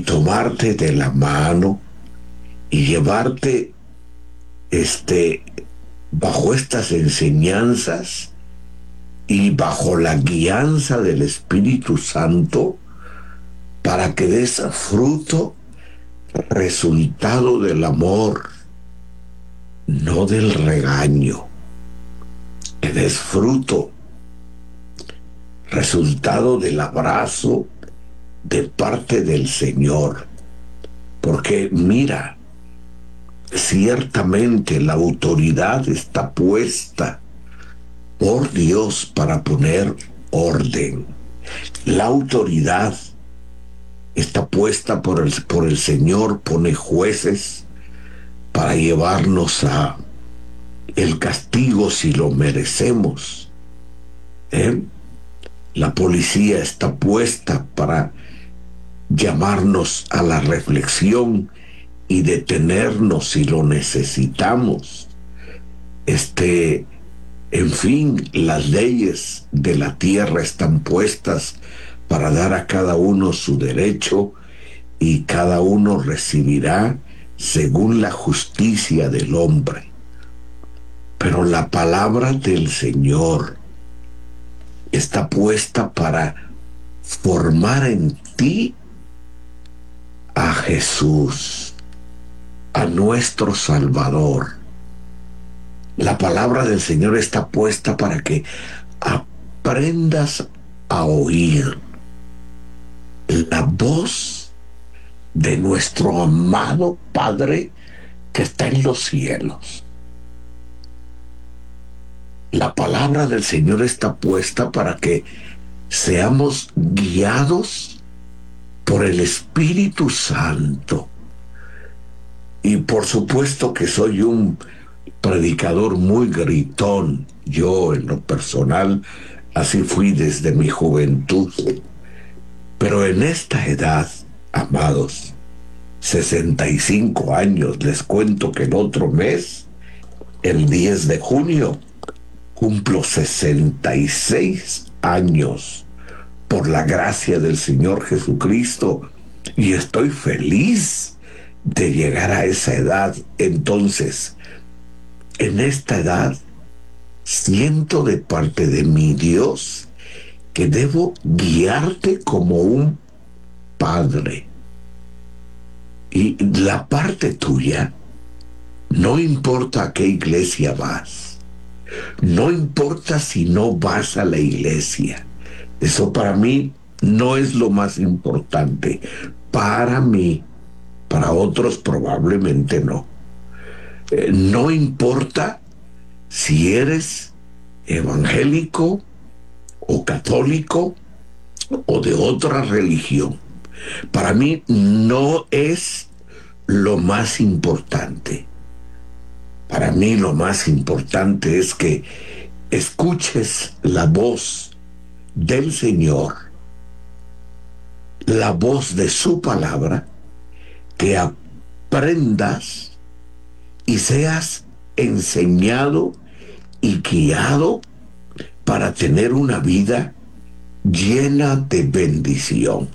tomarte de la mano y llevarte bajo estas enseñanzas y bajo la guianza del Espíritu Santo para que des fruto, resultado del amor, no del regaño. Que des fruto, resultado del abrazo de parte del Señor. Porque mira, ciertamente la autoridad está puesta por Dios para poner orden. La autoridad está puesta por el Señor, pone jueces para llevarnos a el castigo si lo merecemos. La policía está puesta para llamarnos a la reflexión y detenernos si lo necesitamos. En fin, las leyes de la tierra están puestas para dar a cada uno su derecho y cada uno recibirá según la justicia del hombre. Pero la palabra del Señor está puesta para formar en ti a Jesús, a nuestro Salvador. La palabra del Señor está puesta para que aprendas a oír la voz de nuestro amado Padre que está en los cielos. La palabra del Señor está puesta para que seamos guiados por el Espíritu Santo. Y por supuesto que soy un predicador muy gritón. Yo, en lo personal, así fui desde mi juventud. Pero en esta edad, amados, 65 años, les cuento que el otro mes, el 10 de junio, cumplo 66 años por la gracia del Señor Jesucristo y estoy feliz de llegar a esa edad. Entonces, en esta edad, siento de parte de mi Dios que debo guiarte como un padre. Y la parte tuya, no importa a qué iglesia vas, no importa si no vas a la iglesia, eso para mí no es lo más importante. Para mí, para otros probablemente no. No importa si eres evangélico o católico o de otra religión. Para mí no es lo más importante. Para mí lo más importante es que escuches la voz del Señor, la voz de su palabra, que aprendas y seas enseñado y guiado para tener una vida llena de bendición.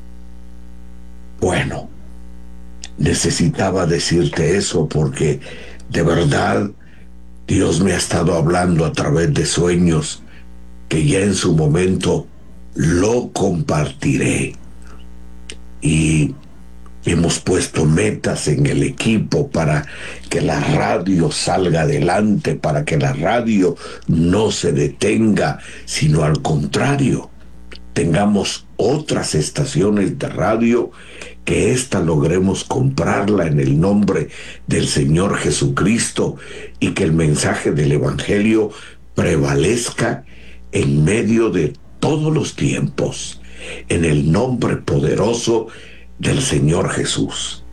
Bueno, necesitaba decirte eso porque de verdad Dios me ha estado hablando a través de sueños que ya en su momento lo compartiré. Y hemos puesto metas en el equipo para que la radio salga adelante, para que la radio no se detenga, sino al contrario, tengamos otras estaciones de radio, que ésta logremos comprarla en el nombre del Señor Jesucristo y que el mensaje del Evangelio prevalezca en medio de todos los tiempos, en el nombre poderoso del Señor Jesús.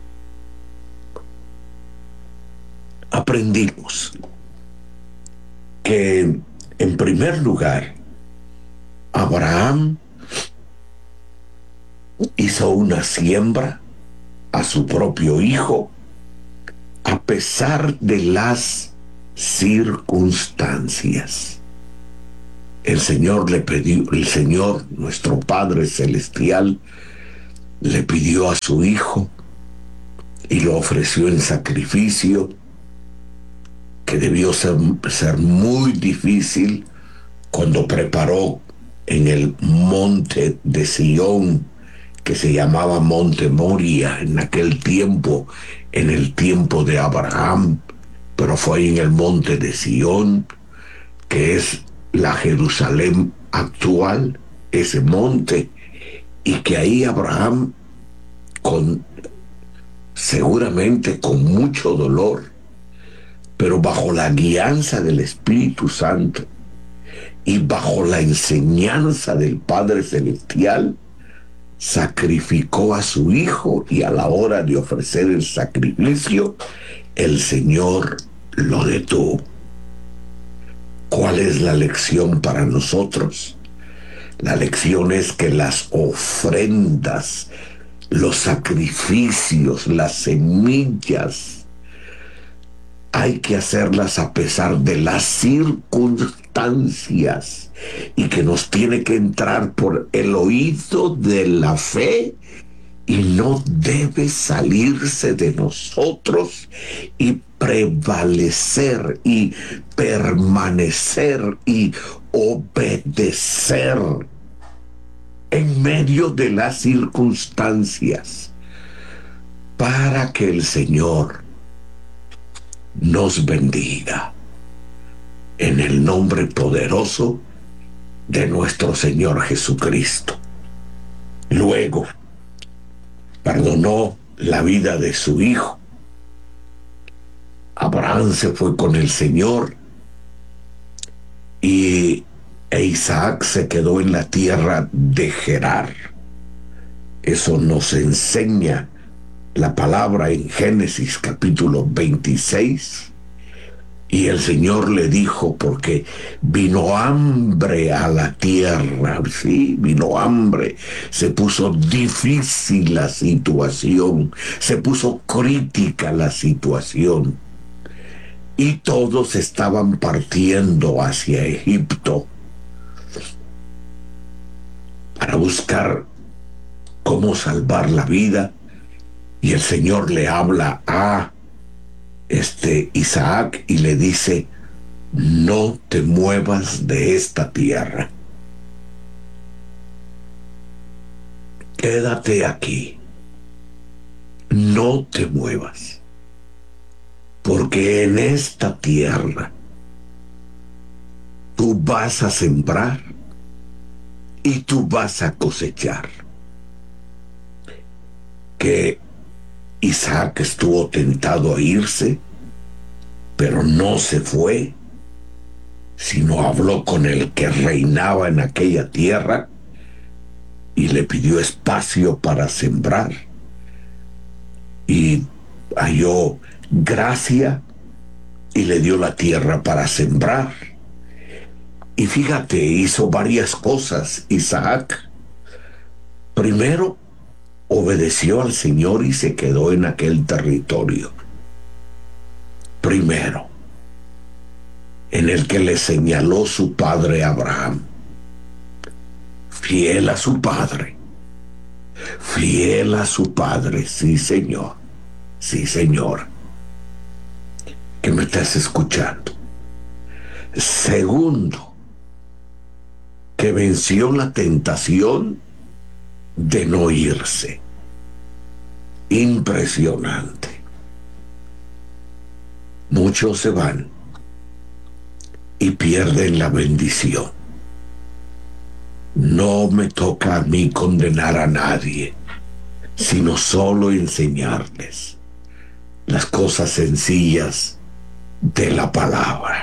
Aprendimos que, en primer lugar, Abraham hizo una siembra a su propio hijo a pesar de las circunstancias. El Señor, nuestro Padre Celestial, le pidió a su hijo y lo ofreció en sacrificio, que debió ser muy difícil cuando preparó en el monte de Sión, que se llamaba Monte Moria en aquel tiempo, en el tiempo de Abraham, pero fue en el monte de Sión, que es la Jerusalén actual, ese monte, y que ahí Abraham, con seguramente con mucho dolor, pero bajo la guianza del Espíritu Santo y bajo la enseñanza del Padre Celestial, sacrificó a su hijo, y a la hora de ofrecer el sacrificio, el Señor lo detuvo. ¿Cuál es la lección para nosotros? La lección es que las ofrendas, los sacrificios, las semillas, hay que hacerlas a pesar de las circunstancias, y que nos tiene que entrar por el oído de la fe, y no debe salirse de nosotros, y prevalecer y permanecer y obedecer en medio de las circunstancias, para que el Señor nos bendiga en el nombre poderoso de nuestro Señor Jesucristo. Luego perdonó la vida de su hijo. Abraham se fue con el Señor, e Isaac se quedó en la tierra de Gerar. Eso nos enseña la palabra en Génesis capítulo 26. Y el Señor le dijo, porque vino hambre a la tierra, sí, vino hambre, se puso difícil la situación, se puso crítica la situación, y todos estaban partiendo hacia Egipto para buscar cómo salvar la vida. Y el Señor le habla a Isaac y le dice: no te muevas de esta tierra, quédate aquí, no te muevas, porque en esta tierra tú vas a sembrar y tú vas a cosechar. Que Isaac estuvo tentado a irse, pero no se fue, sino habló con el que reinaba en aquella tierra y le pidió espacio para sembrar, y halló gracia y le dio la tierra para sembrar. Y fíjate, hizo varias cosas Isaac. Primero, obedeció al Señor y se quedó en aquel territorio. Primero, en el que le señaló su padre Abraham. Fiel a su padre. Fiel a su padre, sí, Señor. Sí, Señor. Que me estás escuchando. Segundo, que venció la tentación de no irse. Impresionante. Muchos se van y pierden la bendición. No me toca a mí condenar a nadie, sino solo enseñarles las cosas sencillas de la palabra.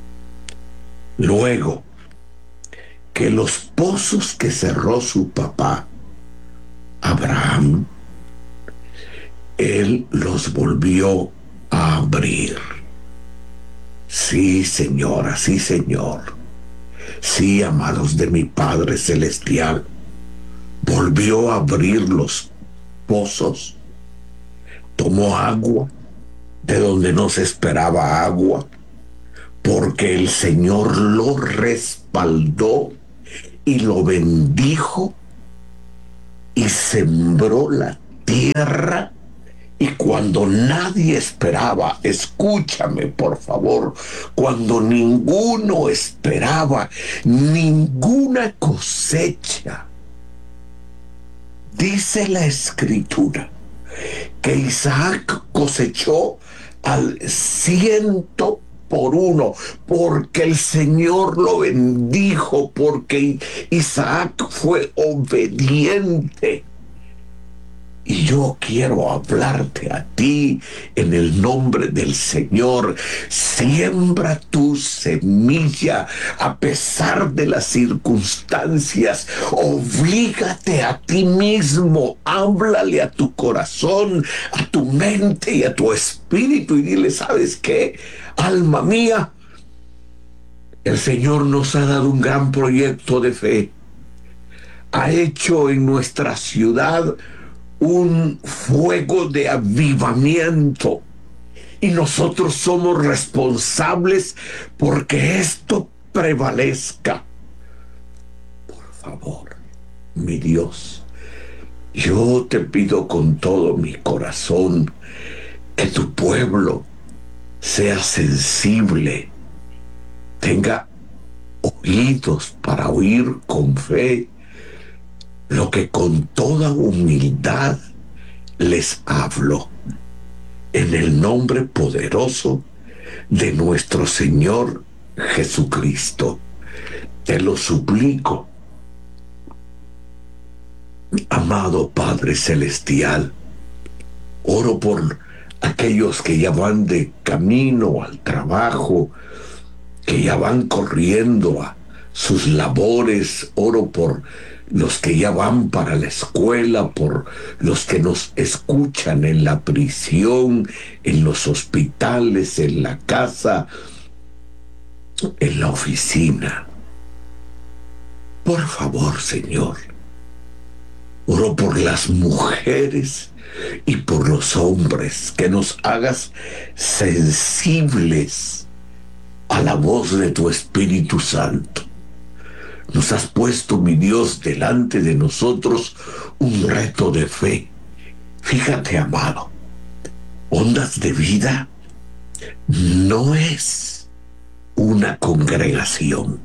Luego, que los pozos que cerró su papá Abraham, él los volvió a abrir. Sí, señora, sí, Señor. Sí, amados de mi Padre Celestial, volvió a abrir los pozos, tomó agua de donde no se esperaba agua, porque el Señor lo respaldó y lo bendijo y sembró la tierra. Y cuando nadie esperaba, escúchame por favor, cuando ninguno esperaba ninguna cosecha, dice la escritura que Isaac cosechó al 100 por 1, porque el Señor lo bendijo, porque Isaac fue obediente. Y yo quiero hablarte a ti en el nombre del Señor. Siembra tu semilla a pesar de las circunstancias. Oblígate a ti mismo. Háblale a tu corazón, a tu mente y a tu espíritu y dile, ¿sabes qué? Alma mía, el Señor nos ha dado un gran proyecto de fe. Ha hecho en nuestra ciudad un fuego de avivamiento y nosotros somos responsables porque esto prevalezca. Por favor, mi Dios, yo te pido con todo mi corazón que tu pueblo sea sensible, tenga oídos para oír con fe lo que con toda humildad les hablo, en el nombre poderoso de nuestro Señor Jesucristo. Te lo suplico, amado Padre Celestial. Oro por aquellos que ya van de camino al trabajo, que ya van corriendo a sus labores. Oro por los que ya van para la escuela, por los que nos escuchan en la prisión, en los hospitales, en la casa, en la oficina. Por favor, Señor, oro por las mujeres y por los hombres, que nos hagas sensibles a la voz de tu Espíritu Santo. Nos has puesto, mi Dios, delante de nosotros un reto de fe. Fíjate, amado, Ondas de Vida no es una congregación.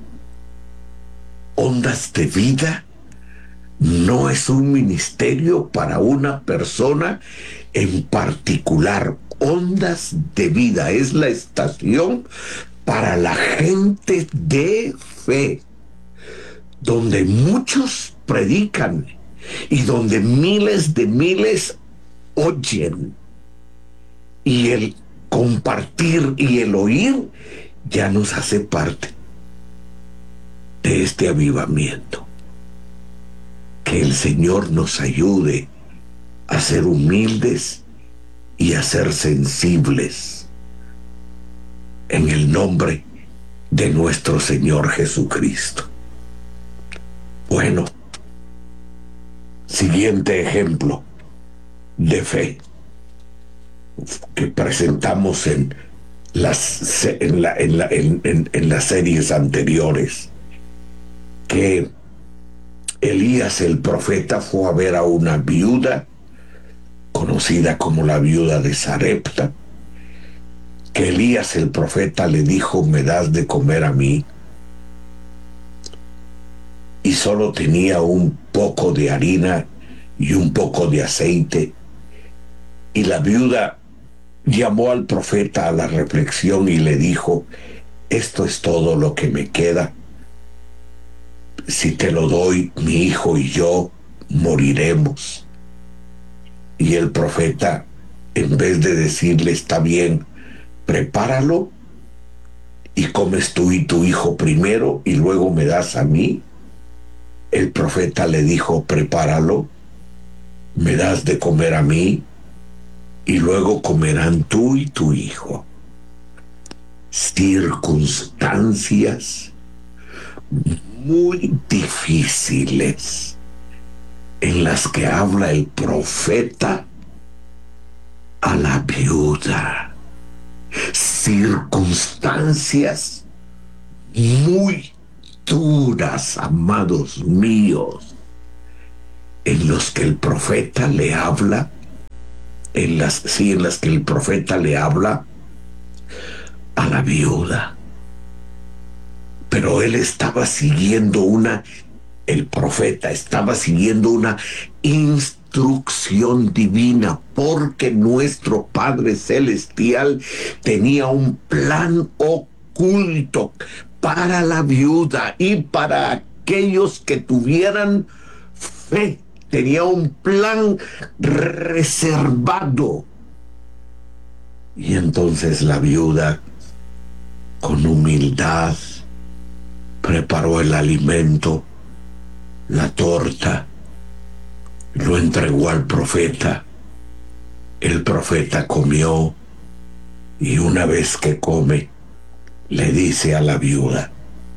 Ondas de Vida no es un ministerio para una persona en particular. Ondas de Vida es la estación para la gente de fe, donde muchos predican y donde miles de miles oyen. Y el compartir y el oír ya nos hace parte de este avivamiento. Que el Señor nos ayude a ser humildes y a ser sensibles en el nombre de nuestro Señor Jesucristo. Bueno, siguiente ejemplo de fe que presentamos en las series anteriores, que Elías el profeta fue a ver a una viuda conocida como la viuda de Sarepta, que Elías el profeta le dijo, ¿me das de comer a mí? Y solo tenía un poco de harina y un poco de aceite. Y la viuda llamó al profeta a la reflexión y le dijo, esto es todo lo que me queda. Si te lo doy, mi hijo y yo moriremos. Y el profeta, en vez de decirle, está bien, prepáralo y comes tú y tu hijo primero y luego me das a mí, el profeta le dijo, prepáralo, me das de comer a mí y luego comerán tú y tu hijo. Circunstancias muy difíciles en las que habla el profeta a la viuda. Circunstancias muy duras, amados míos, en los que el profeta le habla, en las que el profeta le habla a la viuda. Pero él estaba siguiendo el profeta estaba siguiendo una instrucción divina, porque nuestro Padre Celestial tenía un plan oculto para la viuda y para aquellos que tuvieran fe. Tenía un plan reservado. Y entonces la viuda, con humildad, preparó el alimento, la torta, lo entregó al profeta. El profeta comió, y una vez que come, le dice a la viuda: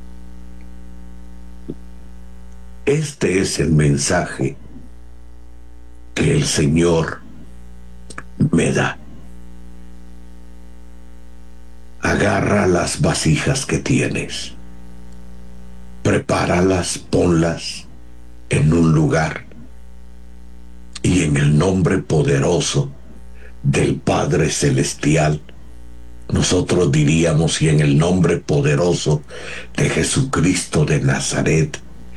este es el mensaje que el Señor me da. Agarra las vasijas que tienes, prepáralas, ponlas en un lugar, y en el nombre poderoso del Padre Celestial, nosotros diríamos, y en el nombre poderoso de Jesucristo de Nazaret,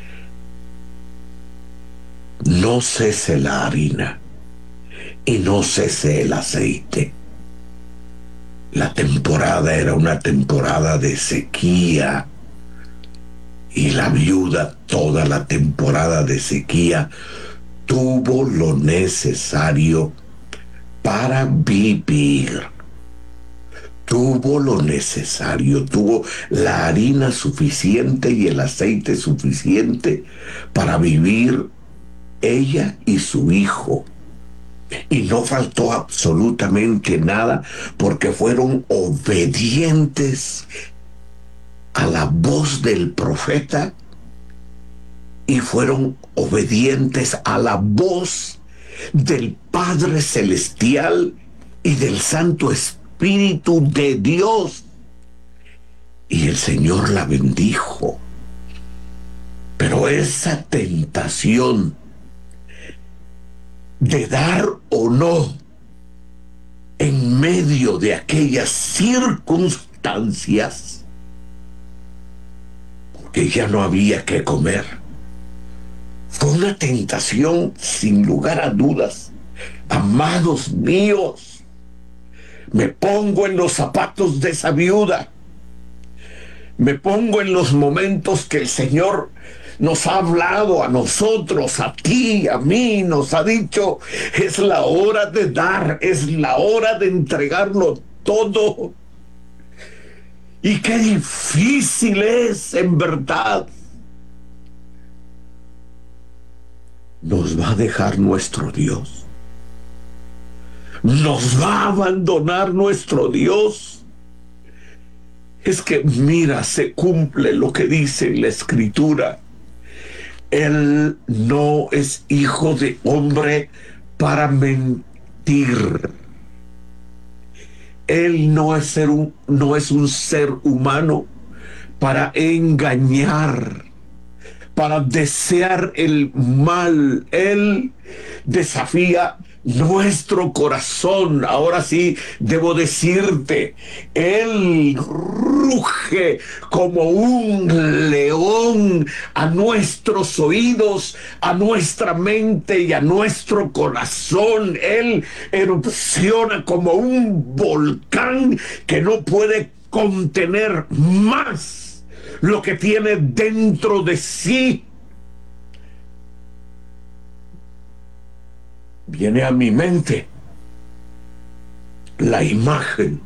no cese la harina y no cese el aceite. La temporada era una temporada de sequía, y la viuda, toda la temporada de sequía, tuvo lo necesario para vivir. Tuvo lo necesario, tuvo la harina suficiente y el aceite suficiente para vivir ella y su hijo. Y no faltó absolutamente nada, porque fueron obedientes a la voz del profeta y fueron obedientes a la voz del Padre Celestial y del Santo Espíritu de Dios. Y el Señor la bendijo. Pero esa tentación de dar o no en medio de aquellas circunstancias, porque ya no había que comer, fue una tentación sin lugar a dudas. Amados míos, me pongo en los zapatos de esa viuda, me pongo en los momentos que el Señor nos ha hablado a nosotros, a ti, a mí, nos ha dicho: es la hora de dar, es la hora de entregarlo todo. Y qué difícil es, en verdad. Nos va a dejar nuestro Dios, nos va a abandonar nuestro Dios. Es que mira, se cumple lo que dice la Escritura: Él no es hijo de hombre para mentir. Él no es un ser humano para engañar, para desear el mal. Él desafía nuestro corazón. Ahora sí, debo decirte, Él ruge como un león a nuestros oídos, a nuestra mente y a nuestro corazón. Él erupciona como un volcán que no puede contener más lo que tiene dentro de sí. Viene a mi mente la imagen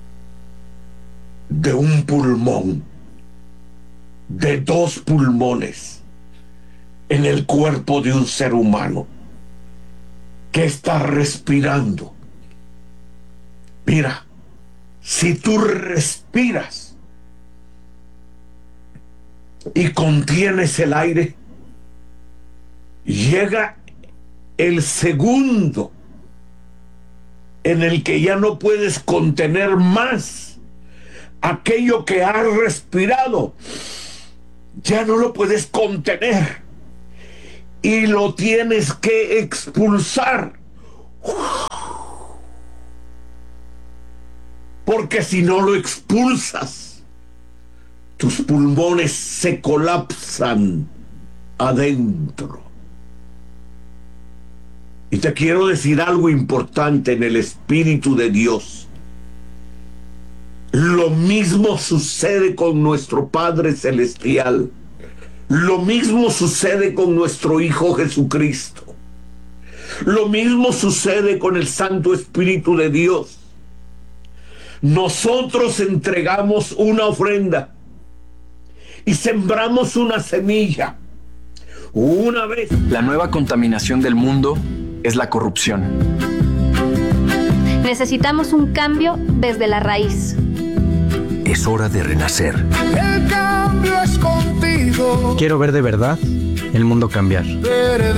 de un pulmón, de dos pulmones en el cuerpo de un ser humano que está respirando. Mira, si tú respiras y contienes el aire, llega el segundo en el que ya no puedes contener más aquello que has respirado, ya no lo puedes contener, y lo tienes que expulsar. Porque si no lo expulsas, tus pulmones se colapsan adentro. Y te quiero decir algo importante en el Espíritu de Dios. Lo mismo sucede con nuestro Padre Celestial. Lo mismo sucede con nuestro Hijo Jesucristo. Lo mismo sucede con el Santo Espíritu de Dios. Nosotros entregamos una ofrenda y sembramos una semilla. Una vez. La nueva contaminación del mundo es la corrupción. Necesitamos un cambio desde la raíz. Es hora de renacer. El cambio es contigo. Quiero ver de verdad el mundo cambiar. Verde